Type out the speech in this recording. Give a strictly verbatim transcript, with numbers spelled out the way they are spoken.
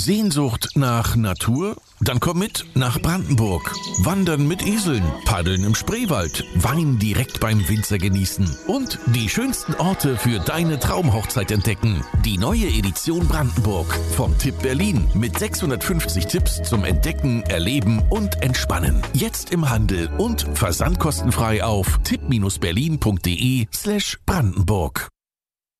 Sehnsucht nach Natur? Dann komm mit nach Brandenburg. Wandern mit Eseln, Paddeln im Spreewald, Wein direkt beim Winzer genießen und die schönsten Orte für deine Traumhochzeit entdecken. Die neue Edition Brandenburg vom Tipp Berlin mit sechshundertfünfzig Tipps zum Entdecken, Erleben und Entspannen. Jetzt im Handel und versandkostenfrei auf tipp berlin punkt de slash Brandenburg.